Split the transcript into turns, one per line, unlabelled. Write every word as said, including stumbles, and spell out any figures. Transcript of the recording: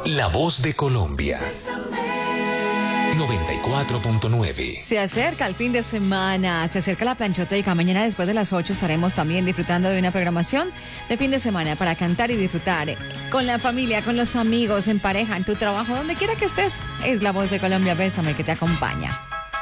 La voz de Colombia. noventa y cuatro punto nueve.
Se acerca el fin de semana, se acerca la planchoteca. Mañana después de las ocho estaremos también disfrutando de una programación de fin de semana para cantar y disfrutar con la familia, con los amigos, en pareja, en tu trabajo, donde quiera que estés. Es la voz de Colombia. Bésame que te acompaña.